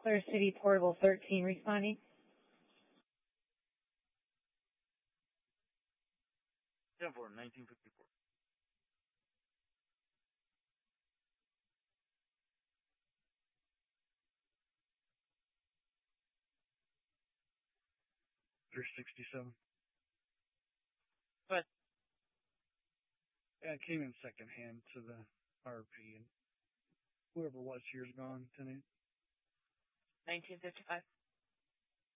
Clear City Portable 13 responding. 10-4, 1954. There's 67. But Yeah, it came in second hand to the RP, and whoever was here's gone tonight. 1955.